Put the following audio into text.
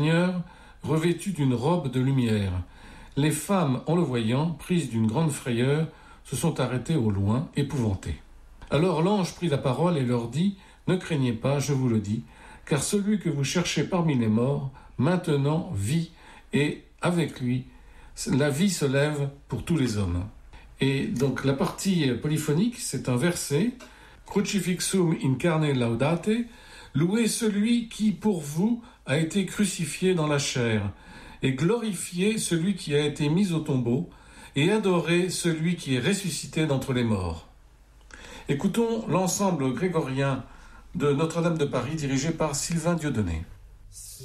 Seigneur, revêtu d'une robe de lumière. Les femmes, en le voyant, prises d'une grande frayeur, se sont arrêtées au loin, épouvantées. Alors l'ange prit la parole et leur dit, « Ne craignez pas, je vous le dis, car celui que vous cherchez parmi les morts, maintenant vit, et avec lui, la vie se lève pour tous les hommes. » Et donc la partie polyphonique, c'est un verset, « Crucifixum in carne laudate » Louez celui qui, pour vous, a été crucifié dans la chair, et glorifiez celui qui a été mis au tombeau, et adorez celui qui est ressuscité d'entre les morts. Écoutons l'ensemble grégorien de Notre-Dame de Paris dirigé par Sylvain Dieudonné.